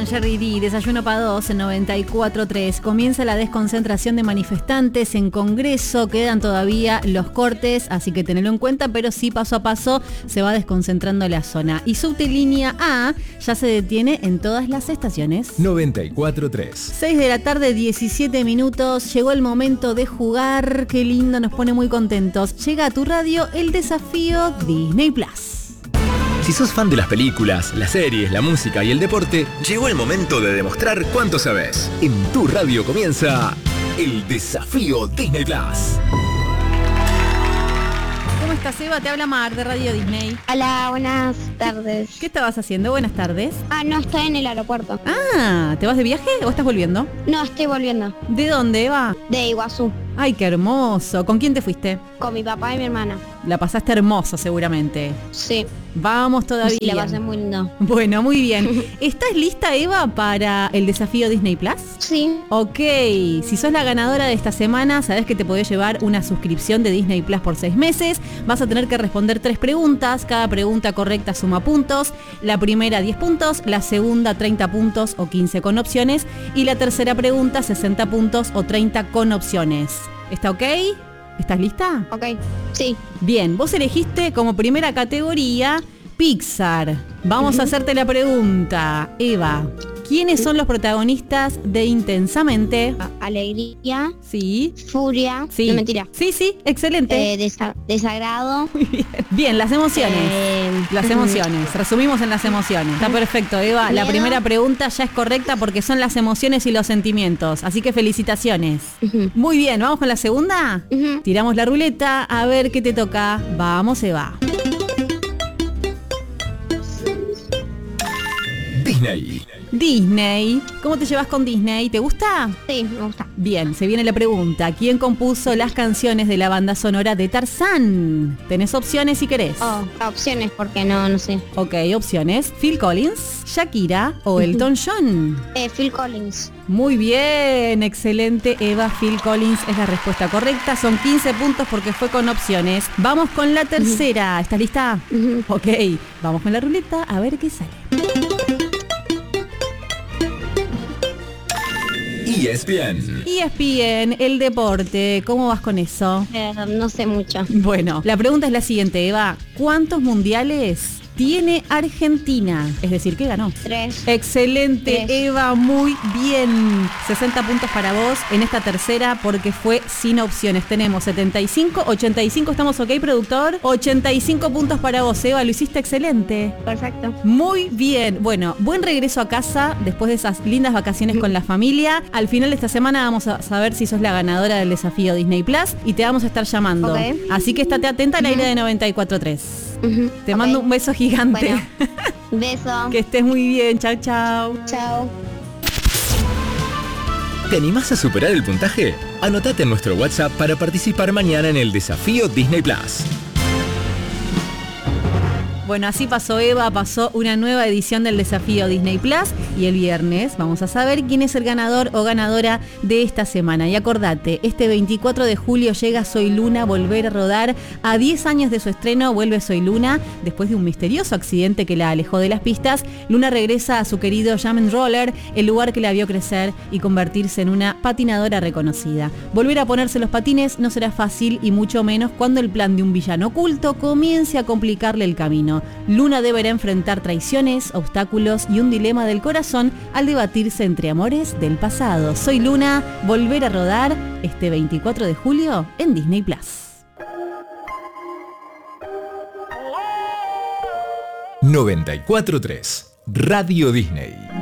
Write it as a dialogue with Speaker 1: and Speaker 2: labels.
Speaker 1: Sheeran, Jerry D, Desayuno para dos en 94.3. Comienza la desconcentración de manifestantes en Congreso. Quedan todavía los cortes, así que tenedlo en cuenta, pero sí paso a paso se va desconcentrando la zona. Y subte línea A ya se detiene en todas las estaciones.
Speaker 2: 94.3.
Speaker 1: 6 de la tarde, 17 minutos. Llegó el momento de jugar. Qué lindo, nos pone muy contentos. Llega a tu radio el desafío Disney Plus.
Speaker 2: Si sos fan de las películas, las series, la música y el deporte, llegó el momento de demostrar cuánto sabes. En tu radio comienza el desafío Disney Plus.
Speaker 1: ¿Cómo estás, Eva? Te habla Mar de Radio Disney.
Speaker 3: Hola, buenas tardes.
Speaker 1: ¿Qué estabas haciendo? Buenas tardes.
Speaker 3: No, estoy en el aeropuerto.
Speaker 1: ¿Te vas de viaje o estás volviendo?
Speaker 3: No, estoy volviendo.
Speaker 1: ¿De dónde, Eva?
Speaker 3: De Iguazú.
Speaker 1: Ay, qué hermoso. ¿Con quién te fuiste?
Speaker 3: Con mi papá y mi hermana.
Speaker 1: La pasaste hermoso, seguramente.
Speaker 3: Sí.
Speaker 1: Vamos todavía.
Speaker 3: Sí, la pasé muy lindo.
Speaker 1: Bueno, muy bien. ¿Estás lista, Eva, para el desafío Disney Plus?
Speaker 3: Sí.
Speaker 1: Ok, si sos la ganadora de esta semana, sabés que te podés llevar una suscripción de Disney Plus por 6 meses. Vas a tener que responder 3 preguntas. Cada pregunta correcta suma puntos. La primera 10 puntos, la segunda 30 puntos o 15 con opciones. Y la tercera pregunta 60 puntos o 30 con opciones. ¿Está ok? ¿Estás lista?
Speaker 3: Ok, sí.
Speaker 1: Bien, vos elegiste como primera categoría Pixar. Vamos a hacerte la pregunta, Eva. ¿Quiénes son los protagonistas de Intensamente?
Speaker 3: Alegría.
Speaker 1: Sí.
Speaker 3: Furia.
Speaker 1: Sí.
Speaker 3: No, mentira.
Speaker 1: Sí, excelente.
Speaker 3: Desagrado.
Speaker 1: Bien, las emociones. Las emociones. Resumimos en las emociones. Está perfecto, Eva. La primera pregunta ya es correcta porque son las emociones y los sentimientos. Así que felicitaciones. Muy bien, ¿vamos con la segunda? Tiramos la ruleta a ver qué te toca. Vamos, Eva. Disney. ¿Cómo te llevas con Disney? ¿Te gusta?
Speaker 3: Sí, me gusta.
Speaker 1: Bien, se viene la pregunta. ¿Quién compuso las canciones de la banda sonora de Tarzán? ¿Tenés opciones si querés?
Speaker 3: Opciones, porque no sé.
Speaker 1: Ok, opciones. Phil Collins, Shakira o Elton John.
Speaker 3: Phil Collins.
Speaker 1: Muy bien, excelente, Eva. Phil Collins es la respuesta correcta. Son 15 puntos porque fue con opciones. Vamos con la tercera. ¿Estás lista? Ok, vamos con la ruleta a ver qué sale. ESPN, el deporte. ¿Cómo vas con eso?
Speaker 3: No sé mucho.
Speaker 1: Bueno, la pregunta es la siguiente, Eva. ¿Cuántos mundiales tiene Argentina? Es decir, ¿qué ganó?
Speaker 3: 3.
Speaker 1: Excelente,
Speaker 3: 3.
Speaker 1: Eva, muy bien. 60 puntos para vos en esta tercera porque fue sin opciones. Tenemos 75, 85, ¿estamos ok, productor? 85 puntos para vos, Eva, lo hiciste excelente.
Speaker 3: Perfecto.
Speaker 1: Muy bien. Bueno, buen regreso a casa después de esas lindas vacaciones con la familia. Al final de esta semana vamos a saber si sos la ganadora del desafío Disney Plus y te vamos a estar llamando.
Speaker 3: Okay.
Speaker 1: Así que estate atenta al aire de 94.3. Te mando un beso gigante.
Speaker 3: Bueno, beso.
Speaker 1: Que estés muy bien. Chau, chau.
Speaker 3: Chao.
Speaker 2: ¿Te animás a superar el puntaje? Anotate en nuestro WhatsApp para participar mañana en el desafío Disney Plus.
Speaker 1: Bueno, así pasó Eva, pasó una nueva edición del desafío Disney Plus y el viernes vamos a saber quién es el ganador o ganadora de esta semana. Y acordate, este 24 de julio llega Soy Luna, volver a rodar. A 10 años de su estreno vuelve Soy Luna. Después de un misterioso accidente que la alejó de las pistas, Luna regresa a su querido Jam and Roller, el lugar que la vio crecer y convertirse en una patinadora reconocida. Volver a ponerse los patines no será fácil y mucho menos cuando el plan de un villano oculto comience a complicarle el camino. Luna deberá enfrentar traiciones, obstáculos y un dilema del corazón al debatirse entre amores del pasado. Soy Luna, volver a rodar este 24 de julio en Disney Plus.
Speaker 2: 94.3 Radio Disney.